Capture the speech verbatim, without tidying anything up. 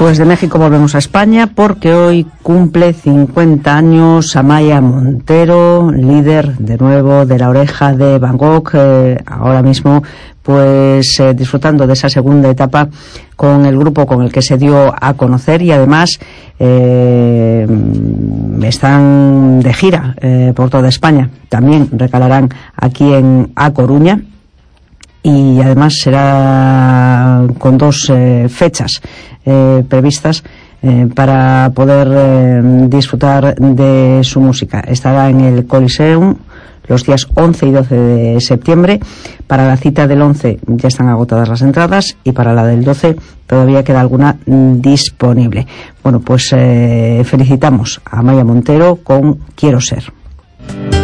Pues de México volvemos a España porque hoy cumple cincuenta años Amaia Montero, líder de nuevo de La Oreja de Van Gogh, eh, ahora mismo pues eh, disfrutando de esa segunda etapa con el grupo con el que se dio a conocer, y además eh, están de gira eh, por toda España. También recalarán aquí en A Coruña, y además será con dos eh, fechas eh, previstas eh, para poder eh, disfrutar de su música. Estará en el Coliseum los días once y doce de septiembre. Para la cita del once ya están agotadas las entradas, y para la del doce todavía queda alguna disponible. Bueno, pues eh, felicitamos a Amaia Montero con Quiero Ser.